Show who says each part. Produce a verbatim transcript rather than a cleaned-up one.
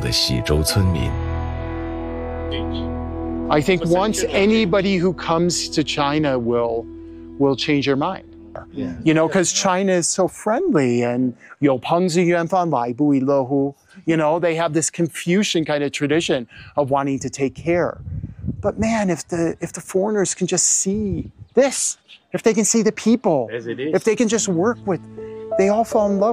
Speaker 1: 的喜洲村民。
Speaker 2: I think once anybody who comes to China will will change their mind.
Speaker 3: Yeah.
Speaker 2: You know, because China is so friendly and 有朋自远方来不亦乐乎. You know, they have this Confucian kind of tradition of wanting to take care. But man, if the if the foreigners can just see this, if they can see the people,
Speaker 3: As it is.
Speaker 2: if they can just work with, they all fall in love